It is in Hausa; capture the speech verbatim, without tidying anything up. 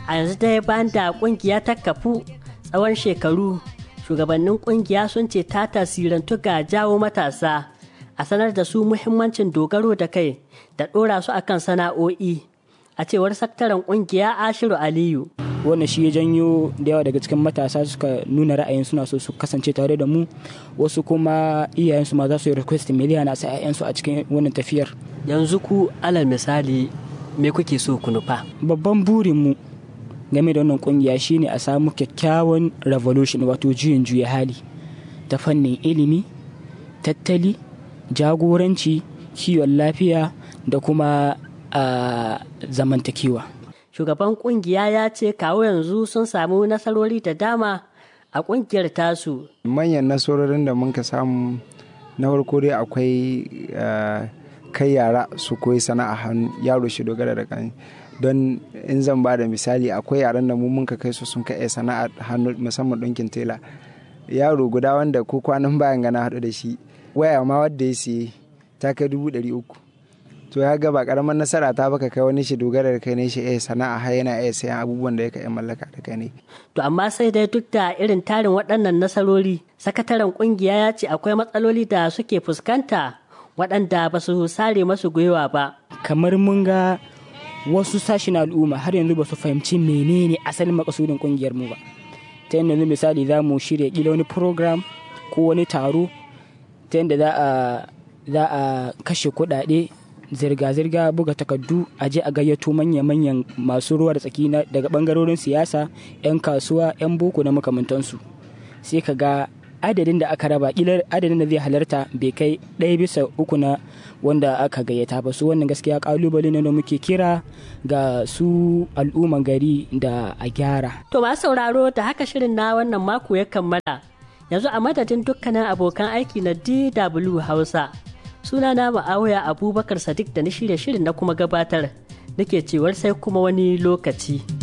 A yanzu dai bayan da kungiya ta kafu tsawon shekaru, shugabannin kungiya sun ce ta tasirantu ga jawo matasa a sanar da su muhimmancin dogaro da kai da ɗora su akan sana'o'i, a cewar sakataren kungiya Ashiru Aliyu. Wannan shi ya janyo da yawa daga cikin matasa suka nuna ra'ayin suna so su kasance tare da mu, wasu kuma iyayensu ma za su yi request miliyan a sa 'ya'yansu a cikin wannan tafiyar. Yanzu ku alal misali me kuke so ku nufa? Babban burinmu game da wannan kungiya shine a samu kyakkyawan revolution, wato juyin juya hali ta fannin ilimi, tattali, jagoranci, kiwon lafiya da kuma a zamantakewa. Shugaban kungiya ya ce kawo yanzu sun samu nasarori da dama a kungiyar tasu. Manyan nasarorin da muka samu na farko dai akwai kai yara su koyi sana'a hannu, yaro shi dogara da kan. Don in zan ba da misali, akwai yaran da mu muka kai su sun kai sana'a hannu, musamman ɗinkin tela. Yaro guda wanda ko kwanan bayan gana haɗu da shi, waya ma wadda ya siye ta kai dubu ɗari uku. To ya ga ba karamar nasara ta baka kai wani shi dogara da kai ne shi eh sana'a har yana iya sayan abubuwan da yake iya mallaka da kai ne. To amma sai dai duk da irin tarin waɗannan nasarori, sakataren kungiya ya ce akwai matsaloli da suke fuskanta waɗanda ba su sare masu gwiwa ba. Kamar mun ga wasu sashen al'umma har yanzu ba su fahimci menene asalin makasudin kungiyar mu ba. Ta yadda yanzu misali za mu shirya kila wani program ko wani taro ta yadda za a za a kashe kuɗaɗe, zirga-zirga, buga takardu, a je a gayyato manya-manyan masu ruwa da tsaki daga bangarorin siyasa, 'yan kasuwa, 'yan boko da makamantansu. Sai ka ga adadin da aka raba, ƙilar adadin da zai halarta bai kai ɗaya bisa uku na wanda aka gayyata ba. Su wannan gaskiya ƙalubale ne da muke kira ga su al'umman gari da a gyara. To masu sauraro, da haka shirin na wannan mako ya kammala. Yanzu a madadin dukkanin abokan aiki na D W Hausa, sunana Ma'awiya Abubakar Sadiq da na shirya shirin na kuma gabatar, nake cewar sai kuma wani lokaci.